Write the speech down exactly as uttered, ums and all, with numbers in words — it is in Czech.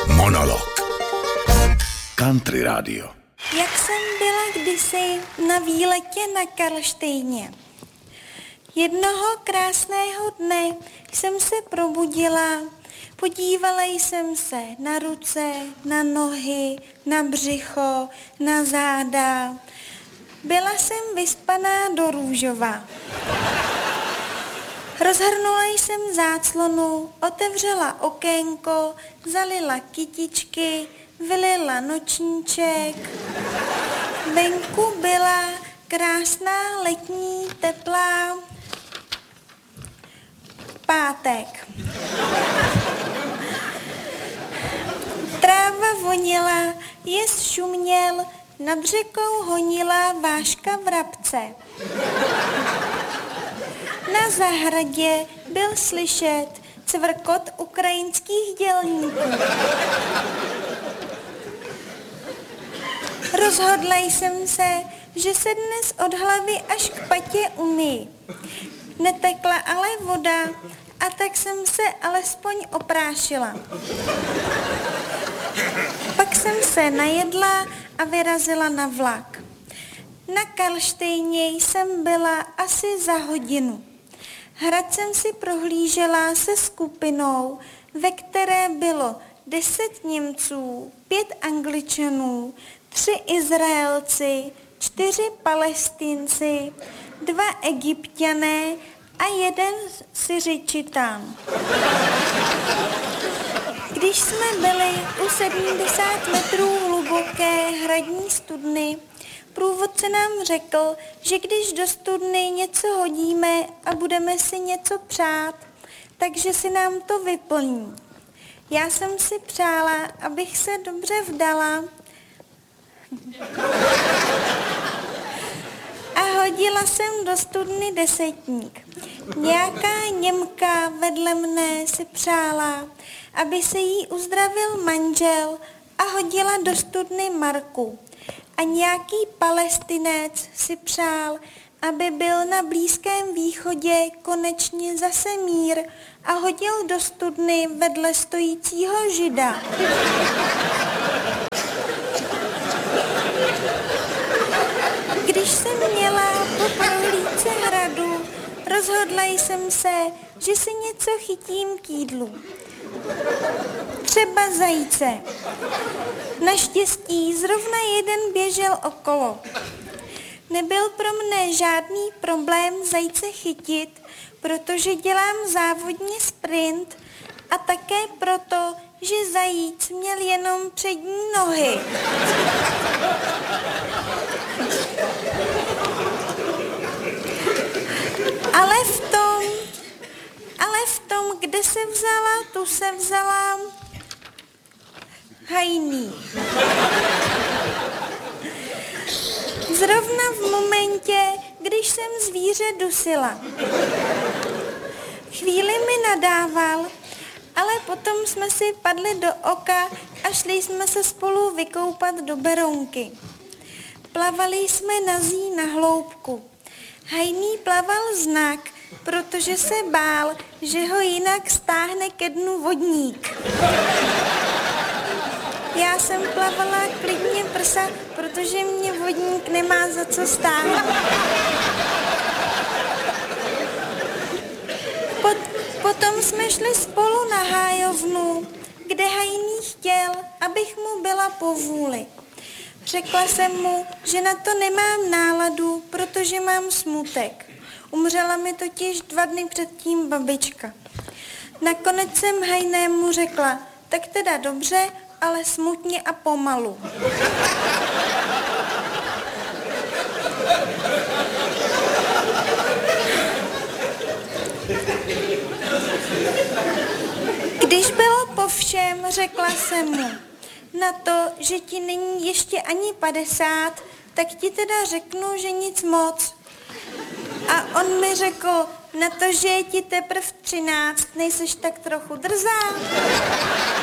Monolog. Country Radio. Jak jsem byla kdysi na výletě na Karlštejně. Jednoho krásného dne jsem se probudila, podívala jsem se na ruce, na nohy, na břicho, na záda. Byla jsem vyspaná do růžova. Rozhrnula jsem záclonu, otevřela okénko, zalila kytičky, vylila nočníček. Venku byla krásná letní teplá pátek. Tráva vonila, jez šuměl, nad řekou honila váška vrabce. Na zahradě byl slyšet cvrkot ukrajinských dělníků. Rozhodla jsem se, že se dnes od hlavy až k patě umyji. Netekla ale voda, a tak jsem se alespoň oprášila. Pak jsem se najedla a vyrazila na vlak. Na Karlštejně jsem byla asi za hodinu. Hrad jsem si prohlížela se skupinou, ve které bylo deset Němců, pět Angličanů, tři Izraelci, čtyři Palestinci, dva Egypťané a jeden Syřičitán. Když jsme byli u sedmdesát metrů hluboké hradní studny, průvodce nám řekl, že když do studny něco hodíme a budeme si něco přát, takže si nám to vyplní. Já jsem si přála, abych se dobře vdala a hodila jsem do studny desetník. Nějaká Němka vedle mne si přála, aby se jí uzdravil manžel a hodila do studny marku. A nějaký Palestinec si přál, aby byl na Blízkém východě konečně zase mír a hodil do studny vedle stojícího Žida. Když jsem měla po prohlídce hradu, rozhodla jsem se, že si něco chytím k jídlu. Třeba zajíce. Naštěstí zrovna jeden běžel okolo. Nebyl pro mne žádný problém zajíce chytit, protože dělám závodně sprint a také proto, že zajíc měl jenom přední nohy. Ale v tom, ale v tom, kde se vzala, tu se vzala hajný. Zrovna v momentě, když jsem zvíře dusila. Chvíli mi nadával, ale potom jsme si padli do oka a šli jsme se spolu vykoupat do Berounky. Plavali jsme nazí na hloubku. Hajný plaval znak, protože se bál, že ho jinak stáhne ke dnu vodník. Já jsem plavala klidně prsa, protože mě vodník nemá za co stáhnout. Pot, potom jsme šli spolu na hájovnu, kde hajný chtěl, abych mu byla po vůli. Řekla jsem mu, že na to nemám náladu, protože mám smutek. Umřela mi totiž dva dny předtím babička. Nakonec jsem hajnému řekla, tak teda dobře, ale smutně a pomalu. Když bylo po všem, řekla jsem mu, na to, že ti není ještě ani padesát, tak ti teda řeknu, že nic moc. A on mi řekl, na to, že je ti teprv třináct, nejseš tak trochu drzá?